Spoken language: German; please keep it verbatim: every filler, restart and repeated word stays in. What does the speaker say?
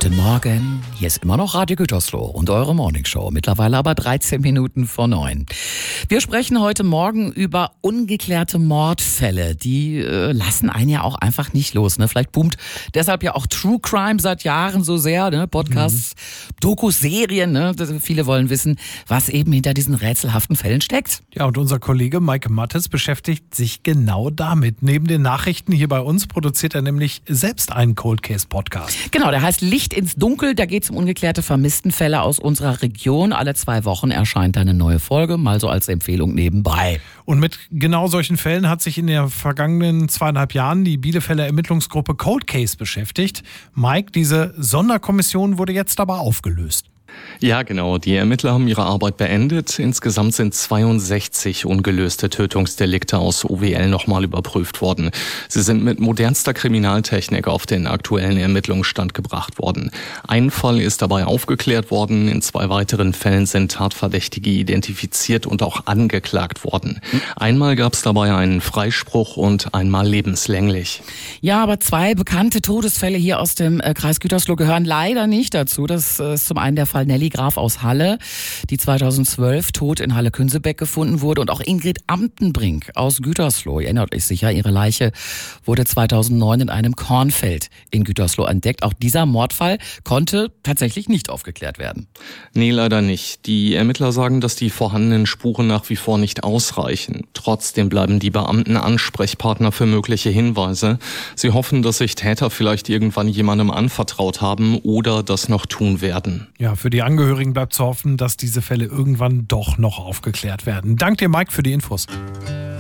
Guten Morgen, hier ist immer noch Radio Gütersloh und eure Morningshow, mittlerweile aber dreizehn Minuten vor neun. Wir sprechen heute Morgen über ungeklärte Mordfälle, die äh, lassen einen ja auch einfach nicht los. Ne? Vielleicht boomt deshalb ja auch True Crime seit Jahren so sehr, ne? Podcasts, mhm. Dokus, Serien, ne? Viele wollen wissen, was eben hinter diesen rätselhaften Fällen steckt. Ja, und unser Kollege Maike Mattes beschäftigt sich genau damit. Neben den Nachrichten hier bei uns produziert er nämlich selbst einen Cold Case Podcast. Genau, der heißt Licht ins Dunkel. Da geht es um ungeklärte Vermisstenfälle aus unserer Region. Alle zwei Wochen erscheint eine neue Folge, mal so als Empfehlung nebenbei. Und mit genau solchen Fällen hat sich in den vergangenen zweieinhalb Jahren die Bielefelder Ermittlungsgruppe Cold Case beschäftigt. Mike, diese Sonderkommission wurde jetzt aber aufgelöst. Ja, genau. Die Ermittler haben ihre Arbeit beendet. Insgesamt sind zweiundsechzig ungelöste Tötungsdelikte aus O W L nochmal überprüft worden. Sie sind mit modernster Kriminaltechnik auf den aktuellen Ermittlungsstand gebracht worden. Ein Fall ist dabei aufgeklärt worden. In zwei weiteren Fällen sind Tatverdächtige identifiziert und auch angeklagt worden. Einmal gab es dabei einen Freispruch und einmal lebenslänglich. Ja, aber zwei bekannte Todesfälle hier aus dem Kreis Gütersloh gehören leider nicht dazu. Das ist zum einen der Fall Nelly Graf aus Halle, die zweitausendzwölf tot in Halle-Künsebeck gefunden wurde, und auch Ingrid Amtenbrink aus Gütersloh. Ihr erinnert euch sicher, ihre Leiche wurde zweitausendneun in einem Kornfeld in Gütersloh entdeckt. Auch dieser Mordfall konnte tatsächlich nicht aufgeklärt werden. Nee, leider nicht. Die Ermittler sagen, dass die vorhandenen Spuren nach wie vor nicht ausreichen. Trotzdem bleiben die Beamten Ansprechpartner für mögliche Hinweise. Sie hoffen, dass sich Täter vielleicht irgendwann jemandem anvertraut haben oder das noch tun werden. Ja, für die Angehörigen bleibt zu hoffen, dass diese Fälle irgendwann doch noch aufgeklärt werden. Dank dir, Mike, für die Infos.